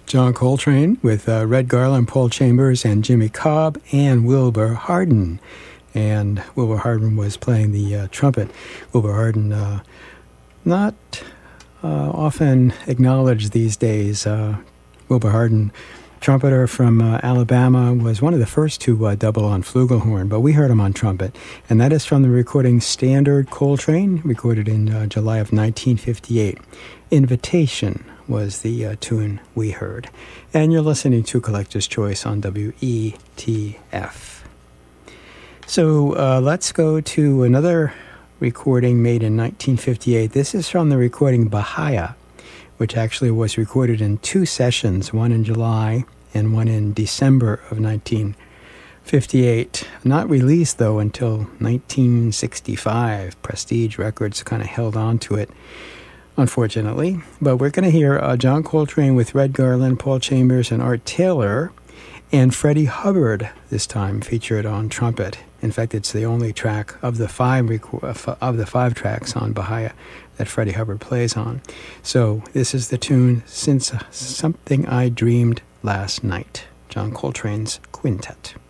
John Coltrane with Red Garland, Paul Chambers, and Jimmy Cobb, and Wilbur Harden. And Wilbur Harden was playing the trumpet. Wilbur Harden, not often acknowledged these days. Wilbur Harden, trumpeter from Alabama, was one of the first to double on flugelhorn, but we heard him on trumpet. And that is from the recording Standard Coltrane, recorded in July of 1958. Invitation was the tune we heard. And you're listening to Collector's Choice on WETF. So let's go to another recording made in 1958. This is from the recording Bahia, which actually was recorded in two sessions, one in July and one in December of 1958. Not released, though, until 1965. Prestige Records kind of held on to it, unfortunately. But we're going to hear John Coltrane with Red Garland, Paul Chambers, and Art Taylor, and Freddie Hubbard this time featured on trumpet. In fact, it's the only track of the five tracks on Bahia that Freddie Hubbard plays on. So this is the tune Since Something I Dreamed Last Night, John Coltrane's Quintet.